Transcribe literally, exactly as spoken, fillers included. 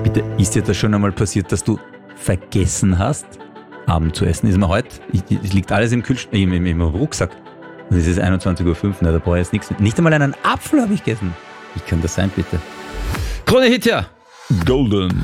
Bitte, ist dir das schon einmal passiert, dass du vergessen hast, Abend zu essen? Ist mir heute, es liegt alles im Kühlschrank, im, im, im Rucksack. Und es ist einundzwanzig Uhr fünf, na, da brauche ich jetzt nichts. Nicht einmal einen Apfel habe ich gegessen. Wie kann das sein, bitte? Krone Hit, ja. Golden.